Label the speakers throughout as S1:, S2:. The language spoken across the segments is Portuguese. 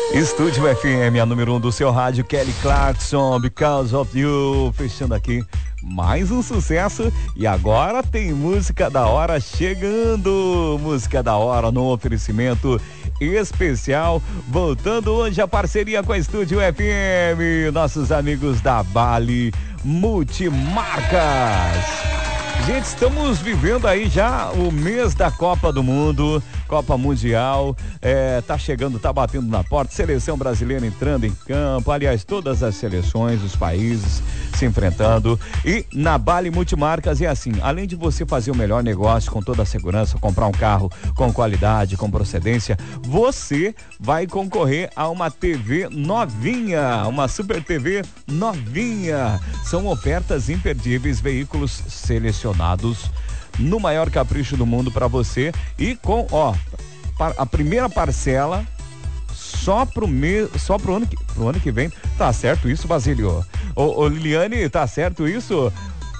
S1: Estúdio FM, a número 1 do seu rádio, Kelly Clarkson, Because of You, fechando aqui mais um sucesso. E agora tem música da hora chegando, música da hora no oferecimento especial, voltando hoje a parceria com a Estúdio FM, nossos amigos da Bali Multimarcas. Gente, estamos vivendo aí já o mês da Copa do Mundo, Copa Mundial, tá chegando, tá batendo na porta, seleção brasileira entrando em campo, aliás, todas as seleções, os países se enfrentando. E na Bali Multimarcas é assim, além de você fazer o melhor negócio com toda a segurança, comprar um carro com qualidade, com procedência, você vai concorrer a uma TV novinha, uma Super TV novinha. São ofertas imperdíveis, veículos selecionados no maior capricho do mundo para você e com, a primeira parcela só pro ano que vem. Tá certo isso, Basílio? Ô Liliane, tá certo isso?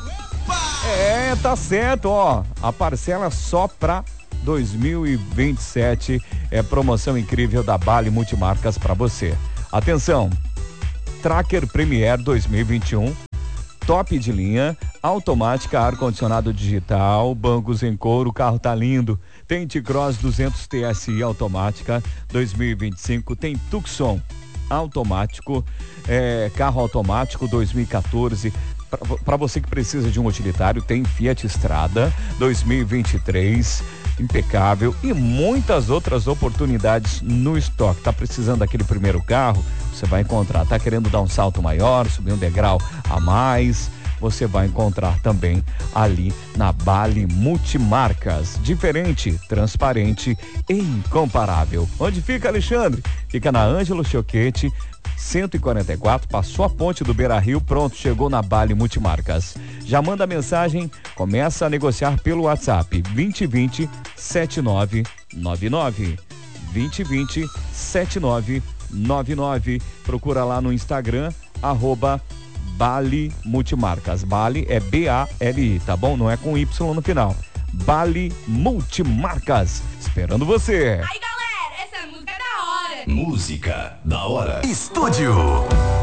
S1: Tá certo, a parcela só pra 2027, promoção incrível da Bali Multimarcas para você. Atenção, Tracker Premier 2021, top de linha, automática, ar-condicionado digital, bancos em couro, o carro tá lindo. Tem T-Cross 200 TSI automática 2025, tem Tucson automático, carro automático 2014. Para você que precisa de um utilitário, tem Fiat Strada 2023, impecável, e muitas outras oportunidades no estoque. Tá precisando daquele primeiro carro? Você vai encontrar. Tá querendo dar um salto maior, subir um degrau a mais? Você vai encontrar também ali na Bali Multimarcas. Diferente, transparente e incomparável. Onde fica, Alexandre? Fica na Ângelo Choquete 144, passou a ponte do Beira-Rio, pronto, chegou na Bali Multimarcas. Já manda mensagem, começa a negociar pelo WhatsApp 2020 7999 2020 7999. Procura lá no Instagram @Bali Multimarcas. Bali é BALI, tá bom? Não é com Y no final. Bali Multimarcas, esperando você.
S2: Aí, galera, essa música é da hora.
S3: Música da hora. Estúdio